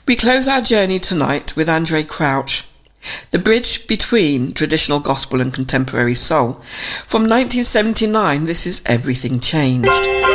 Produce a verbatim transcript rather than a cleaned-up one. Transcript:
We close our journey tonight with Andraé Crouch, the bridge between traditional gospel and contemporary soul. From nineteen seventy-nine, this is Everything Changed.